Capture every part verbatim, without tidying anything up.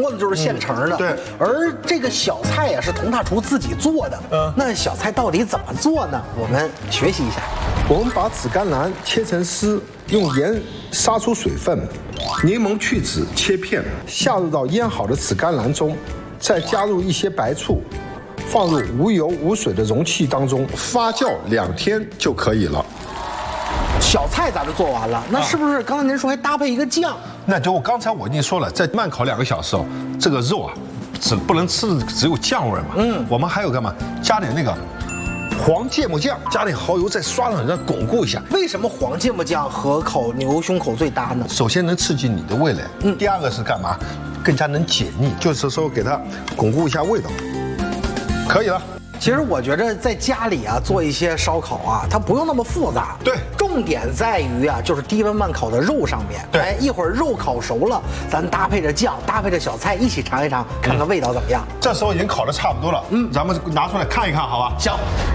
说的就是现成的。 嗯、对， 而这个小菜呀是佟大厨自己做的。嗯，那小菜到底怎么做呢？我们学习一下。 我们把紫甘蓝切成丝，用盐杀出水分，柠檬去籽切片，下入到腌好的紫甘蓝中，再加入一些白醋，放入无油无水的容器当中发酵两天就可以了。 小菜咱们做完了，那是不是刚才您说还搭配一个酱？ 那就我刚才我已经说了，在慢烤两个小时哦，这个肉啊，只不能吃的只有酱味嘛。嗯，我们还有干嘛？加点那个黄芥末酱，加点蚝油，再刷上，让它巩固一下。 为什么黄芥末酱和烤牛胸口最搭呢？ 首先能刺激你的味蕾，嗯，第二个是干嘛？更加能解腻，就是说给它巩固一下味道，可以了。 其实我觉着在家里啊做一些烧烤啊，它不用那么复杂。 对， 重点在于啊，就是低温慢烤的肉上面。 对， 哎，一会儿肉烤熟了，咱搭配着酱，搭配着小菜一起尝一尝，看看味道怎么样。 嗯、这时候已经烤得差不多了，嗯，咱们拿出来看一看，好吧？ 行。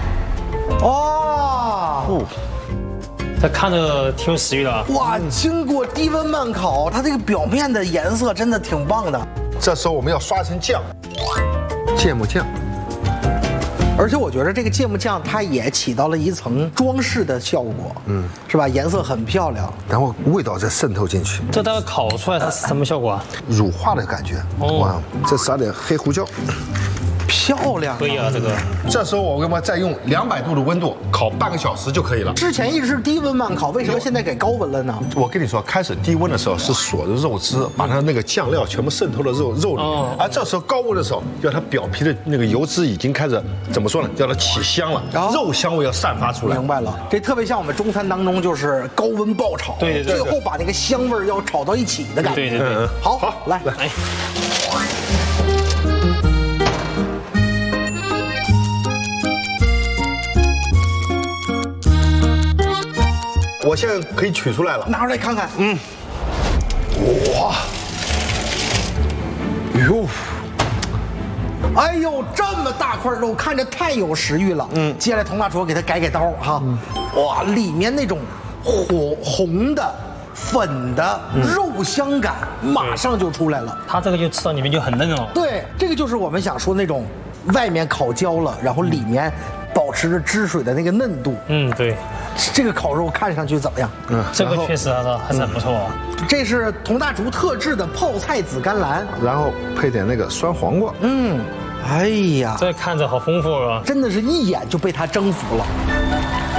哦。 哦这看着挺有食欲的啊！ 哇，经过低温慢烤，它这个表面的颜色真的挺棒的。 这时候我们要刷成酱，芥末酱。 而且我觉得这个芥末酱它也起到了一层装饰的效果，嗯，是吧？颜色很漂亮， 然后味道再渗透进去。 这大概烤出来它是什么效果啊？ 乳化的感觉。哦、哇，再撒点黑胡椒。 漂亮， 可以啊，这个。 这时候我跟妈再用两百度的温度烤半个小时就可以了。 之前一直是低温慢烤，为什么现在改高温了呢？ 我跟你说，开始低温的时候是锁着肉汁，把它那个酱料全部渗透到肉肉里，哦、而这时候高温的时候，要它表皮的那个油脂已经开始怎么说呢？叫它起香了，哦、肉香味要散发出来。 明白了，这特别像我们中餐当中就是高温爆炒， 对对对， 最后把那个香味要炒到一起的感觉。 对对对， 好，好，来来。 我现在可以取出来了， 拿出来看看。嗯， 哇，哟， 哎呦，这么大块肉，看着太有食欲了。嗯，接下来佟大厨给它改改刀哈。嗯、哇，里面那种火红的、粉的肉香感马上就出来了。 它这个就吃到里面就很嫩哦。 对，这个就是我们想说那种外面烤焦了，然后里面保持着汁水的那个嫩度。 嗯，对。 这个烤肉看上去怎么样？ 嗯，这个确实还是还是很不错啊。 这是佟大厨特制的泡菜紫甘蓝， 然后配点那个酸黄瓜。 嗯，哎呀， 这看着好丰富啊！ 真的是一眼就被他征服了。